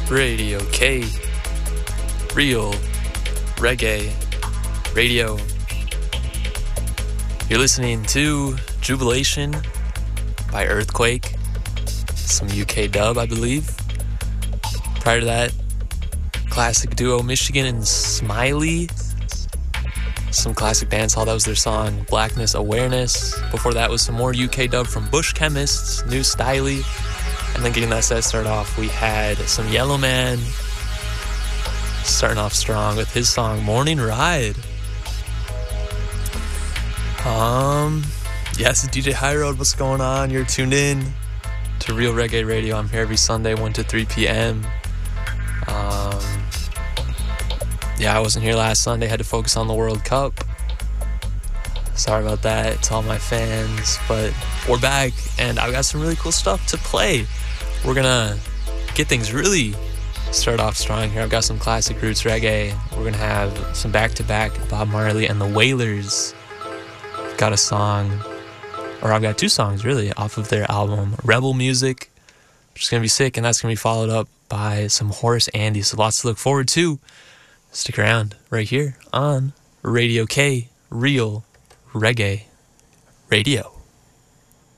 Radio K, Real Reggae Radio. You're listening to Jubilation by Earthquake, some UK dub, I believe. Prior to that, classic duo Michigan and Smiley, some classic dancehall. That was their song Blackness Awareness. Before that was some more UK dub from Bush Chemists, New Styley. And then getting that set started off, we had some Yellowman starting off strong with his song Morning Ride. Yes, DJ High Road, what's going on? You're tuned in to Real Reggae Radio. I'm here every Sunday, 1 to 3 p.m. I wasn't here last Sunday. Had to focus on the World Cup. Sorry about that to all my fans, but we're back, and I've got some really cool stuff to play. We're gonna get things really start off strong here. I've got some classic roots reggae. We're gonna have some back-to-back Bob Marley and the Wailers. I've got a song, or I've got two songs really, off of their album Rebel Music, which is gonna be sick, and that's gonna be followed up by some Horace Andy. So lots to look forward to. Stick around right here on Radio K, Real Reggae Radio.